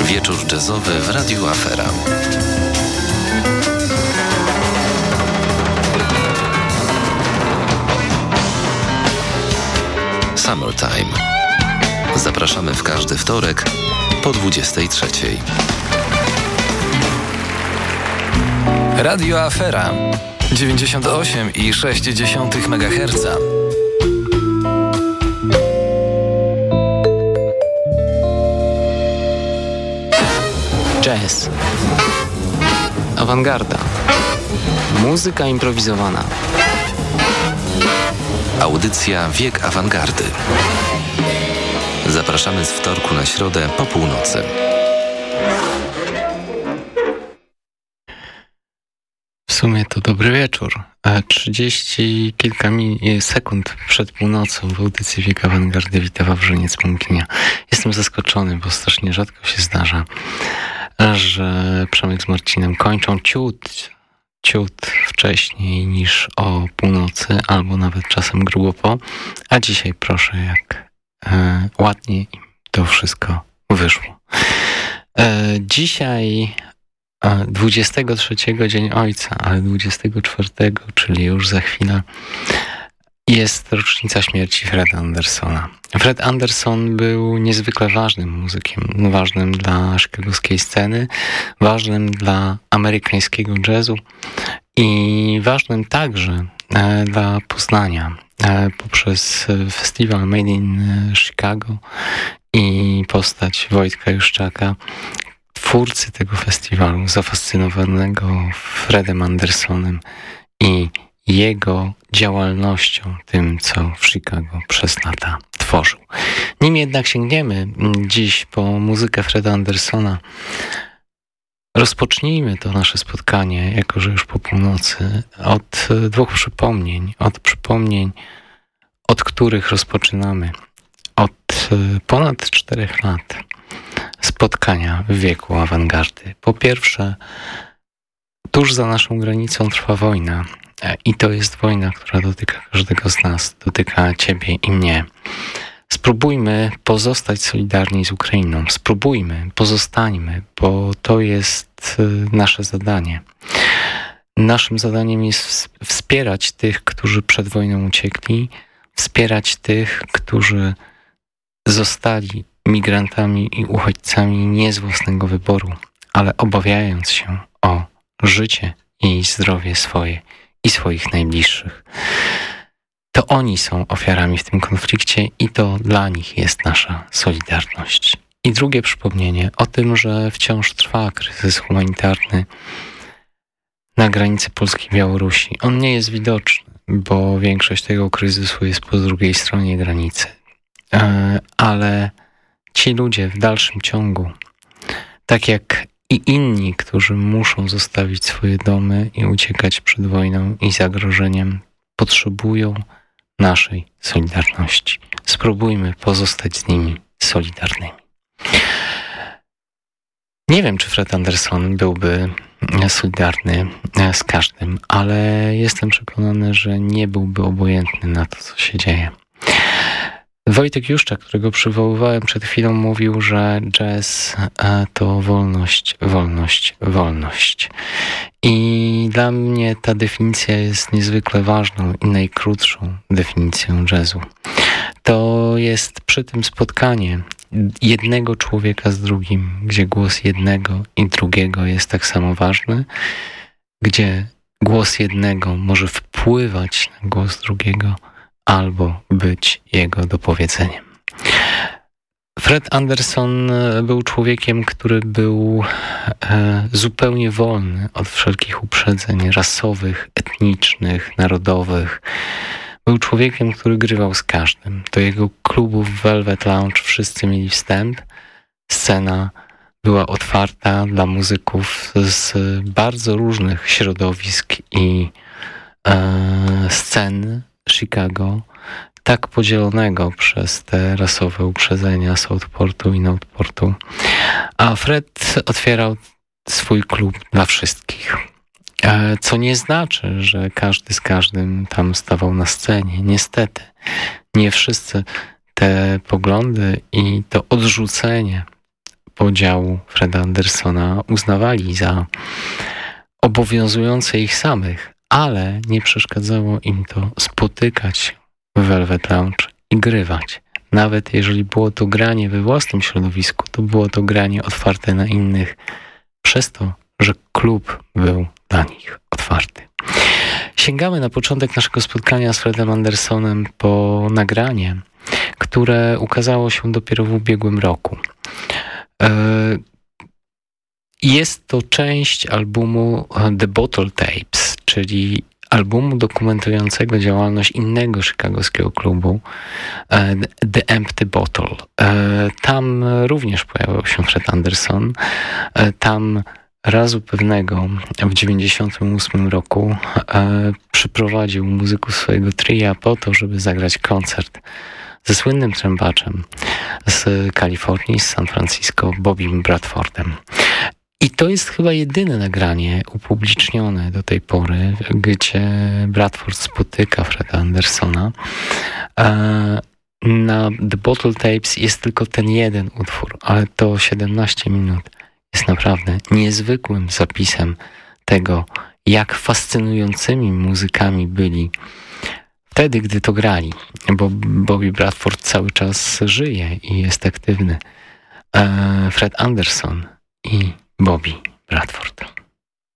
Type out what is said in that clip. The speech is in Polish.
Wieczór jazzowy w Radiu Afera. Summertime. Zapraszamy w każdy wtorek po 23:00. Radio Afera 98,6 MHz. Jazz, awangarda, muzyka improwizowana. Audycja Wiek Awangardy. Zapraszamy z wtorku na środę po północy. W sumie to dobry wieczór. 30 kilka sekund przed północą w audycji Wiek Awangardy wita Wawrzyniec Pąkinia. Jestem zaskoczony, bo strasznie rzadko się zdarza, że Przemek z Marcinem kończą ciut wcześniej niż o północy, albo nawet czasem grubo po, a dzisiaj proszę, jak ładnie im to wszystko wyszło. Dzisiaj 23 Dzień Ojca, ale 24, czyli już za chwilę, jest rocznica śmierci Freda Andersona. Fred Anderson był niezwykle ważnym muzykiem, ważnym dla chicagowskiej sceny, ważnym dla amerykańskiego jazzu i ważnym także dla Poznania poprzez festiwal Made in Chicago i postać Wojtka Juszczaka, twórcy tego festiwalu, zafascynowanego Fredem Andersonem i jego działalnością, tym, co w Chicago przez lata tworzył. Nim jednak sięgniemy dziś po muzykę Freda Andersona, rozpocznijmy to nasze spotkanie, jako że już po północy, od dwóch przypomnień. Od przypomnień, od których rozpoczynamy. Od ponad 4 lat spotkania w wieku awangardy. Po pierwsze, tuż za naszą granicą trwa wojna. I to jest wojna, która dotyka każdego z nas, dotyka ciebie i mnie. Spróbujmy pozostać solidarni z Ukrainą. Spróbujmy, pozostańmy, bo to jest nasze zadanie. Naszym zadaniem jest wspierać tych, którzy przed wojną uciekli, wspierać tych, którzy zostali migrantami i uchodźcami nie z własnego wyboru, ale obawiając się o życie i zdrowie swoje i swoich najbliższych. To oni są ofiarami w tym konflikcie i to dla nich jest nasza solidarność. I drugie przypomnienie o tym, że wciąż trwa kryzys humanitarny na granicy Polski i Białorusi. On nie jest widoczny, bo większość tego kryzysu jest po drugiej stronie granicy. Ale ci ludzie w dalszym ciągu, tak jak i inni, którzy muszą zostawić swoje domy i uciekać przed wojną i zagrożeniem, potrzebują naszej solidarności. Spróbujmy pozostać z nimi solidarnymi. Nie wiem, czy Fred Anderson byłby solidarny z każdym, ale jestem przekonany, że nie byłby obojętny na to, co się dzieje. Wojtek Juszczak, którego przywoływałem przed chwilą, mówił, że jazz to wolność, wolność, wolność. I dla mnie ta definicja jest niezwykle ważną i najkrótszą definicją jazzu. To jest przy tym spotkanie jednego człowieka z drugim, gdzie głos jednego i drugiego jest tak samo ważny, gdzie głos jednego może wpływać na głos drugiego, albo być jego dopowiedzeniem. Fred Anderson był człowiekiem, który był zupełnie wolny od wszelkich uprzedzeń rasowych, etnicznych, narodowych. Był człowiekiem, który grywał z każdym. Do jego klubów Velvet Lounge wszyscy mieli wstęp. Scena była otwarta dla muzyków z bardzo różnych środowisk i scen Chicago, tak podzielonego przez te rasowe uprzedzenia Southportu i Northportu. A Fred otwierał swój klub dla wszystkich. Co nie znaczy, że każdy z każdym tam stawał na scenie. Niestety, nie wszyscy te poglądy i to odrzucenie podziału Freda Andersona uznawali za obowiązujące ich samych, ale nie przeszkadzało im to spotykać się w Velvet Lounge i grywać. Nawet jeżeli było to granie we własnym środowisku, to było to granie otwarte na innych, przez to, że klub był dla nich otwarty. Sięgamy na początek naszego spotkania z Fredem Andersonem po nagranie, które ukazało się dopiero w ubiegłym roku. Jest to część albumu The Bottle Tapes, czyli albumu dokumentującego działalność innego chicagowskiego klubu The Empty Bottle. Tam również pojawił się Fred Anderson. Tam razu pewnego w 1998 roku przyprowadził muzyków swojego tria po to, żeby zagrać koncert ze słynnym trębaczem z Kalifornii, z San Francisco, Bobbym Bradfordem. I to jest chyba jedyne nagranie upublicznione do tej pory, gdzie Bradford spotyka Freda Andersona. Na The Bottle Tapes jest tylko ten jeden utwór, ale to 17 minut jest naprawdę niezwykłym zapisem tego, jak fascynującymi muzykami byli wtedy, gdy to grali, bo Bobby Bradford cały czas żyje i jest aktywny. Fred Anderson i Bobby Bradford.